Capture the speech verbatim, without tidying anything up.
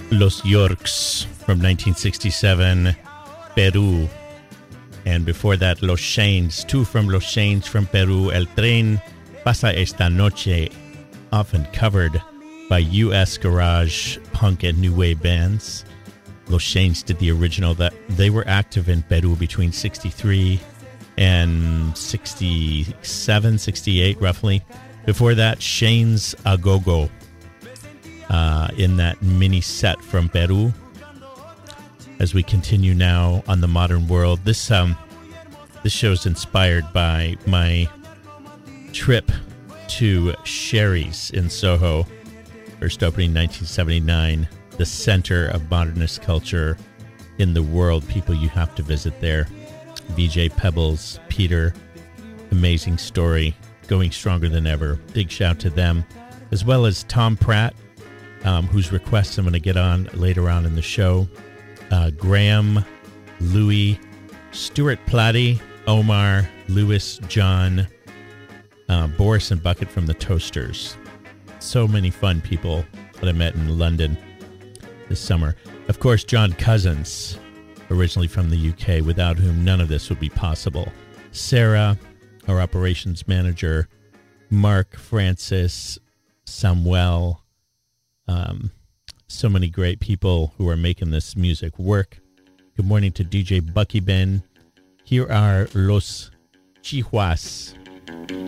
Los Yorks from nineteen sixty-seven, Peru. And before that, Los Shanes, two from Los Shanes from Peru, El Tren Pasa Esta Noche, often covered by U S garage, punk, and new wave bands. Los Shanes did the original. That they were active in Peru between sixty-three and sixty-seven, sixty-eight, roughly. Before that, Shanes A Go-Go uh, in that mini set from Peru. As we continue now on the modern world, this um, this show is inspired by my trip to Sherry's in Soho, first opening nineteen seventy-nine, the center of modernist culture in the world. People you have to visit there. V J Pebbles, Peter, amazing story, going stronger than ever. Big shout to them, as well as Tom Pratt, um, whose requests I'm going to get on later on in the show. Uh, Graham, Louis, Stuart Platty, Omar, Lewis, John, uh, Boris and Bucket from the Toasters. So many fun people that I met in London this summer. Of course, John Cousins, originally from the U K, without whom none of this would be possible. Sarah, our operations manager, Mark, Francis, Samuel, um, so many great people who are making this music work. Good morning to D J Bucky Ben. Here are Los Chihuas.